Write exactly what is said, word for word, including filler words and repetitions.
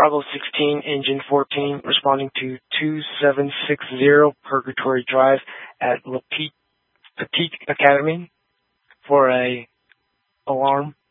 Bravo sixteen, Engine fourteen, responding to two seven six zero Purgatory Drive at La Petite Academy for a alarm.